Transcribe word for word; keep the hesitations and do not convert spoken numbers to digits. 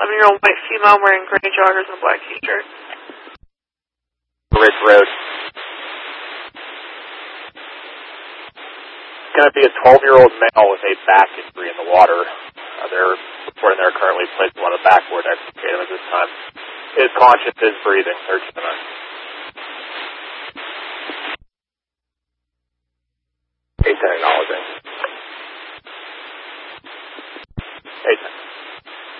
eleven-year-old white female wearing gray joggers and a black t-shirt. Ridge Road. It's going to be a twelve-year-old male with a back injury in the water. Uh, they're reporting they're currently placed on a backboard extricated at this time. Is conscious, is breathing, thirteen minutes.